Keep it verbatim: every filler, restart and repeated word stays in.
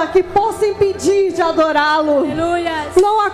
nada que possa impedir de adorá-lo. Aleluia. Não há